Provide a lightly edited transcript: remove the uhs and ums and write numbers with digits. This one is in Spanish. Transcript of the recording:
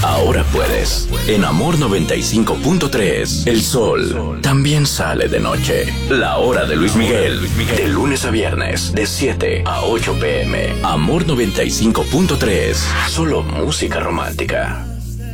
Ahora puedes. En Amor 95.3, el sol también sale de noche. La hora de Luis Miguel. De lunes a viernes, de 7 a 8 p.m. Amor 95.3. Solo música romántica.